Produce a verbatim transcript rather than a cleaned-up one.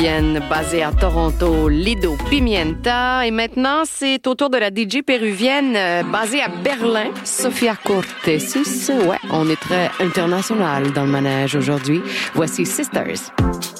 Basée à Toronto, Lido Pimienta. Et maintenant, c'est au tour de la D J péruvienne euh, basée à Berlin, Sofia Cortesis. Ouais, on est très international dans le manège aujourd'hui. Voici Sisters.